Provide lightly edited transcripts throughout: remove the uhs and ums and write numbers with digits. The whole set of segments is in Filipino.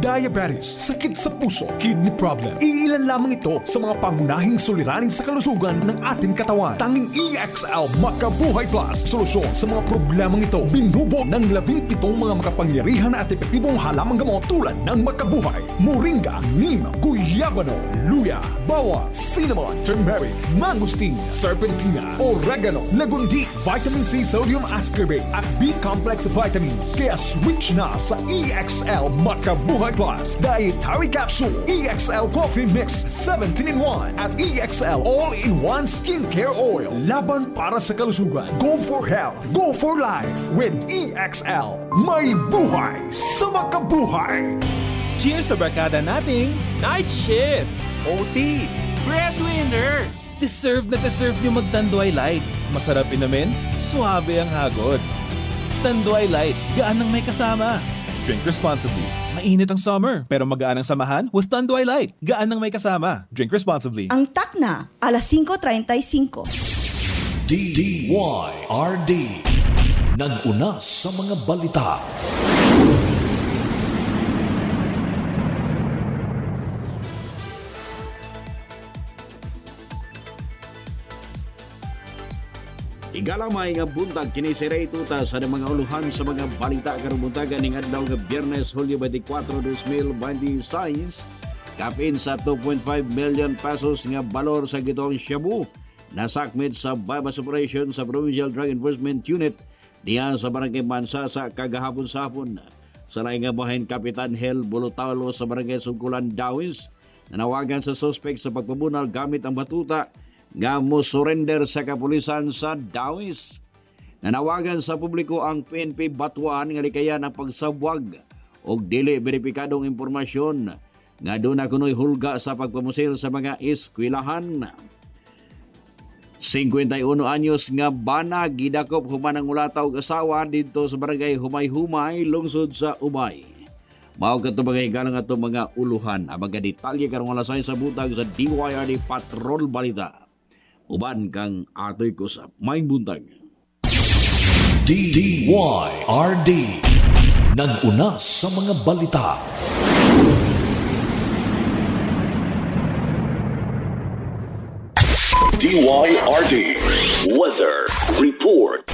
diabetes, sakit sa puso, kidney problem. Iilan lamang ito sa mga pangunahing suliranin sa kalusugan ng ating katawan. Tanging EXL Makabuhay Plus, solusyon sa mga problemang ito. Binubuo ng 17 mga makapangyarihan at epektibong halamang gamot tulad ng Makabuhay, Moringa, Neem, Guyabano, Luya, Bawang, Cinnamon, Turmeric, Mangosteen, Serpentina, Oregano, Lagundi, Vitamin C, Sodium Ascorbate at B-complex vitamins. Kaya switch na sa EXL Makabuhay Plus Dietary Capsule, EXL Coffee Mix 17-in-1 at EXL All-in-1 Skincare Oil. Laban para sa kalusugan. Go for health. Go for life with EXL. May buhay sa makabuhay. Cheers sa barkada nating Night Shift, OT, Breadwinner. Deserve na deserve nyo mag-Tanduay Light. Masarap inamin, suabe ang hagod. Tanduay Light, gaan ng may kasama. Drink responsibly. Mainit ang summer, pero magaan ang samahan with Tanduay Light. Gaan ng may kasama. Drink responsibly. Ang takna, alas 5:35. DYRD nag-una sa mga balita. Igalamay nga buntag kini si Ray Tuta sa mga uluhan sa mga balita karong buntagan ning adlaw nga Biyernes, Hulyo 24, 2026. Kapin sa 2.5 million pesos nga balor sa gitong shabu nasakmit sa bypass operation sa Provincial Drug Enforcement Unit diyan sa Barangay Mansasa kagahapon sa hapon. Sa laing nga bahin Kapitan Hel Bulutalo sa Barangay Sungkulan Dawis nanawagan sa suspect sa pagpabunal gamit ang batuta nga mo surrender sa kapulisan sa Dawis. Nanawagan sa publiko ang PNP Batuan nga likayan ang pagsabwag o dili beripikadong impormasyon nga doon na kunoy hulga sa pagpamusil sa mga eskwilahan. 51 anyos nga bana gidakop human ang ulataw asawa dito sa barangay Humay-Humay, lungsod sa Ubay. Mao kadto mga higalang ato mga uluhan ang mga detalye karong alasay sa butag sa DYRD Patrol Balita. Uban kang atoy ko sa may buntag. DYRD nag-una sa mga balita. DYRD Weather Report.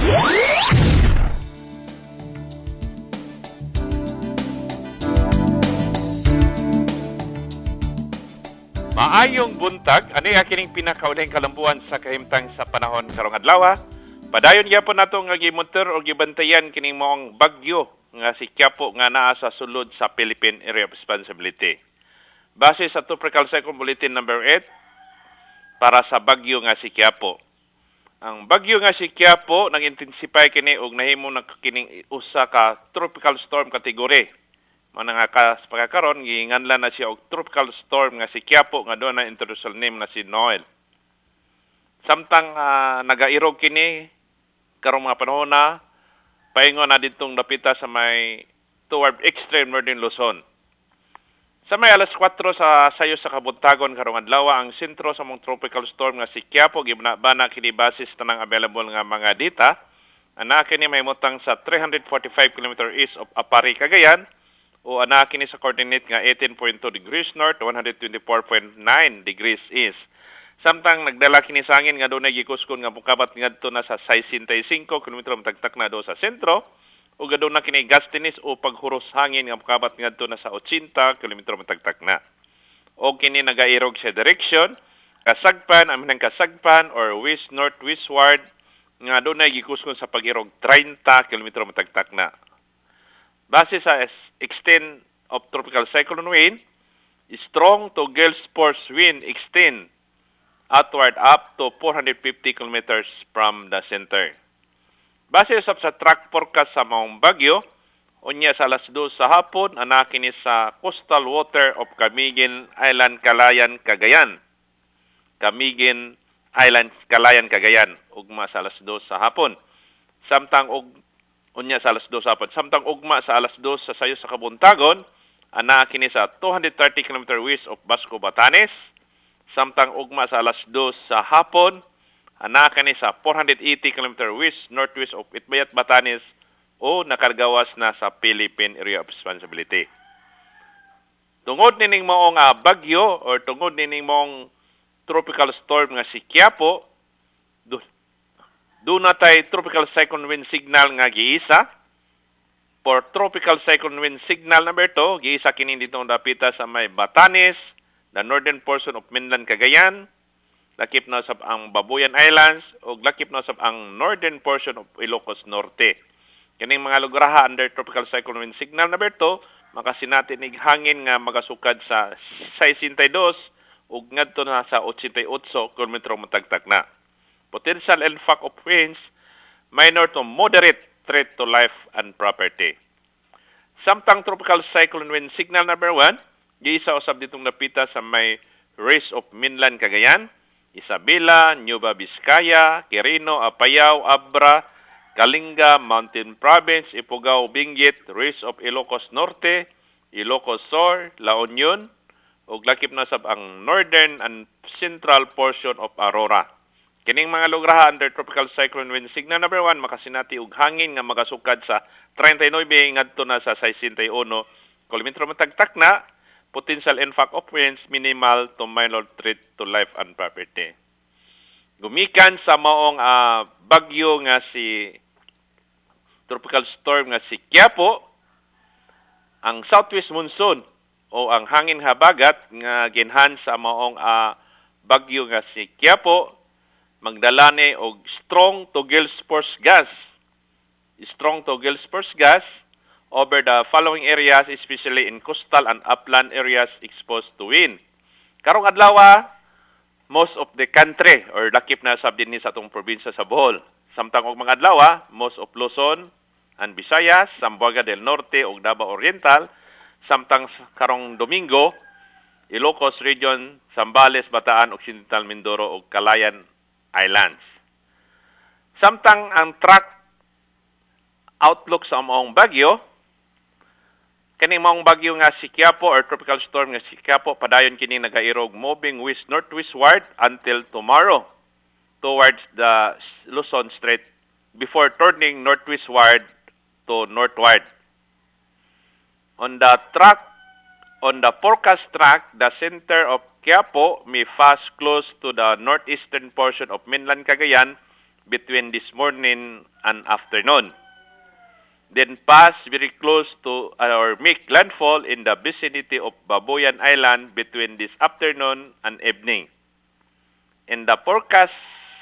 Maayong buntag, ani kining pinakaunahing kalambuan sa kahimtang sa panahon karong adlaw. Padayon gyapon nato nga gimonitor o gibantayan kining maong bagyo nga si Quiapo nga naa sa sulod sa Philippine Area of Responsibility. Base sa Tropical Cyclone Bulletin number 8 para sa bagyo nga si Quiapo. Ang bagyo nga si Quiapo nag-intensify kini og nahimo ng kining usa ka tropical storm category. Manang pagkakaroon, giinganlan na siya og tropical storm nga si Quiapo nga doon na international name na si Noel. Samtang nagairog kini karong mga panahon na paingon na ditong napita sa may toward extreme northern Luzon. Sa may alas 4 sa sayo sa kabuntagon karong adlaw ang sentro sa mong tropical storm nga si Quiapo gibana kini basis tanang available nga mga data. Ana kini may mutang sa 345 km east of Apari, Cagayan. O anak kini sa coordinate nga 18.2 degrees north, 124.9 degrees east. Samtang nagdala kini sa hangin nga doon na gikuskon nga mukabat ngadto na sa 65 km matagtak na do sa sentro. O gadon na kini gustinis o paghuros hangin nga mukabat ngadto na sa 80 km matagtak na. O kini nagairog sa direction, kasagpan, aminang kasagpan or west-northwestward nga doon na gikuskon sa pag-irog 30 km matagtak na. Base sa extent of tropical cyclone wind, strong to gale force wind extend outward up to 450 kilometers from the center. Base sa track forecast sa maong bagyo, unya sa alas 2 sa hapon, anakini sa coastal water of Camiguin Island, Calayan, Cagayan. Camiguin Island, Calayan, Cagayan, ugma sa alas 2 sa hapon. Samtang unya sa alas 2 sa hapon. Samtang ugma sa alas 2 sa sayo sa kabuntagon, ana kini sa 230 km west of Basco, Batanes. Samtang ugma sa alas 2 sa hapon, ana kini sa 480 km west northwest of Itbayat, Batanes o nakargawas na sa Philippine Area of Responsibility. Tungod nining maong bagyo or tungod nining maong tropical storm nga si Quiapo, doon na tayo tropical cyclone wind signal nga giisa. For tropical cyclone wind signal number 2, giisa kini dito dapita sa may Batanes, the northern portion of mainland Cagayan, lakip na sa ang Babuyan Islands, o lakip na sa ang northern portion of Ilocos Norte. Kining mga lugar under tropical cyclone wind signal number 2, makasinati nig hangin nga magasukad sa 62 ug ngadto na sa 88 kilometro matagtag na. Potential impact of winds minor to moderate threat to life and property. Samtang tropical cyclone wind signal number 1, giisa usab ditong napita sa may race of mainland Cagayan, Isabela, Nueva Vizcaya, Quirino, Apayao, Abra, Kalinga, Mountain Province, Ifugao, Benguet, race of Ilocos Norte, Ilocos Sur, La Union, ug lakip na sab ang northern and central portion of Aurora. Kining mga lugar under tropical cyclone wind signal number 1 makasinati og hangin nga magasukad sa 39 ngadto na sa 61 kilometro matagtak na. Potential impact of winds minimal to minor threat to life and property. Gumikan sa maong bagyo nga si tropical storm nga si Quiapo, ang southwest monsoon o ang hangin habagat nga ginhan sa maong bagyo nga si Quiapo magdala ni og strong to gale force gas. Strong to gale force gas over the following areas, especially in coastal and upland areas exposed to wind. Karong adlaw, most of the country or lakip na sab dinhi sa atong probinsya sa Bohol. Samtang og mga adlaw, most of Luzon and Visayas, Zamboanga del Norte ug Davao Oriental, samtang karong Domingo, Ilocos Region, Zambales, Bataan, Occidental Mindoro ug Calayan Islands. Samtang ang track outlook sa maong bagyo, kaning maong bagyo nga si Quiapo or tropical storm nga si Quiapo, padayon kini nagairog moving west-northwestward until tomorrow towards the Luzon Strait before turning northwestward to northward. On the forecast track, the center of Quiapo may pass close to the northeastern portion of mainland Cagayan between this morning and afternoon. Then pass very close to or make landfall in the vicinity of Babuyan Island between this afternoon and evening. In the forecast,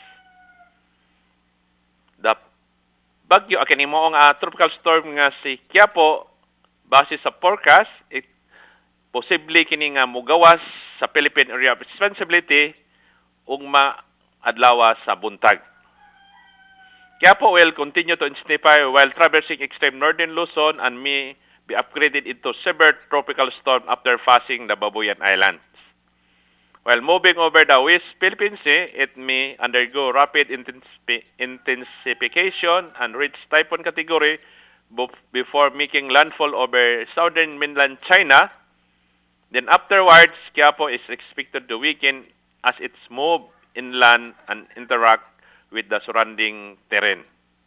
the bagyo kini moong tropical storm nga si Quiapo, base sa forecast, posible kini nga mugawas sa Philippine Area of Responsibility ug maadlaw sa buntag. Quiapo will continue to intensify while traversing extreme northern Luzon and may be upgraded into severe tropical storm after passing the Babuyan Islands. While moving over the West Philippine Sea, it may undergo rapid intensification and reach typhoon category before making landfall over southern mainland China. Then afterwards, Quiapo is expected to weaken as it's move inland and interact with the surrounding terrain.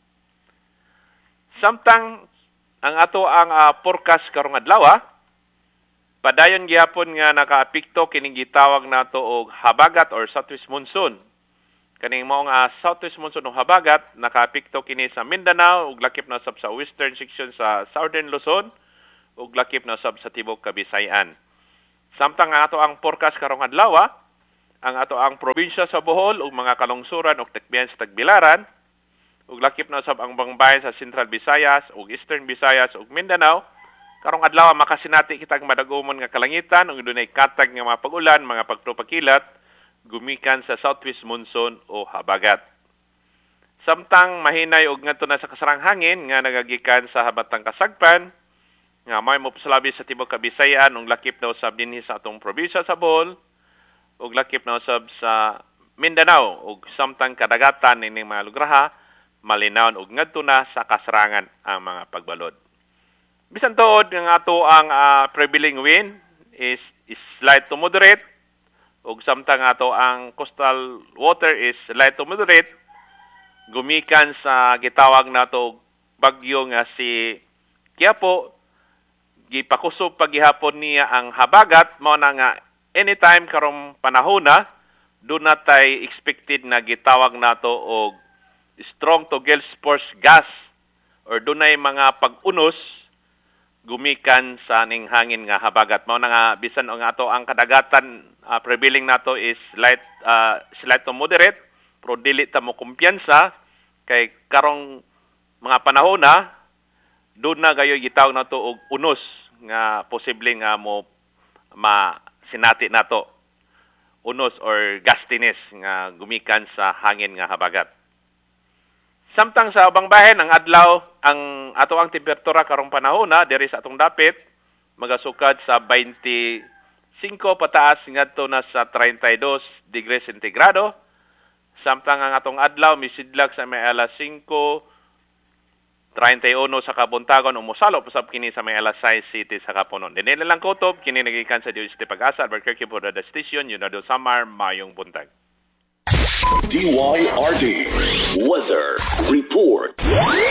Samtang ang ato ang forecast karong adlaw, padayon gihapon nga nakaapekto kining gitawag nato og habagat or southwest monsoon. Kaning maong southwest monsoon o habagat nakaapekto kini sa Mindanao ug lakip na sab sa western section sa southern Luzon ug lakip na sab sa tibok Kabisayan. Samtang ato ang forecast karong adlaw, ang ato ang probinsya sa Bohol ug mga kalungsuran ug tekbiyan sa Tagbilaran ug lakip na sab ang bangbayan sa Central Visayas ug Eastern Visayas ug Mindanao, karong adlaw makasinati kitag madagumon nga kalangitan ug dunay katag nga mga pag-ulan, mga pagtupakilat gumikan sa southwest monsoon o habagat. Samtang mahinay og ngadto na sa kasarang hangin nga nagagikan sa habatang kasagpan nga may mopsalabi sa tibok Kabisayan ug lakip na usab dinhi sa atong probinsya sa Bohol ug lakip na usab sa Mindanao ug samtang kadagatan ning mga lugar malinawon ug ngadto na sa kasarangan ang mga pagbalod. Bisan tuod nga ato ang prevailing wind is light to moderate ug samtang ato ang coastal water is light to moderate gumikan sa gitawag nato bagyo nga si Quiapo. gipakusog paghihapon niya ang habagat mao na nga anytime karong panahona do natay expected na gitawag nato og strong to gale force gas or dunay mga pag-unos gumikan sa ning hangin nga habagat mao na nga bisan ang ato ang kadagatan prevailing nato is slight to moderate pero dili ta mo kumpiyansa kay karong mga panahona doon na gayo gitawag nato og unos nga posible nga mo masinati nato unos or gustiness nga gumikan sa hangin nga habagat. Samtang sa ubang bahin ang adlaw ang ato ang temperatura karong panahona diri sa atong dapit magasukad sa 25 pataas ngadto na sa 32 degrees sentigrado. Samtang ang atong adlaw misidlag sa may alas 5:31 sa kabuntagon o mosalop usab kini sa may alas 6 city sa kapunon. Dinili lang kutob kini nagikan sa Dios Pag-asa Albuquerque for the station Unado Samar mayong buntag. DYRD Weather Report.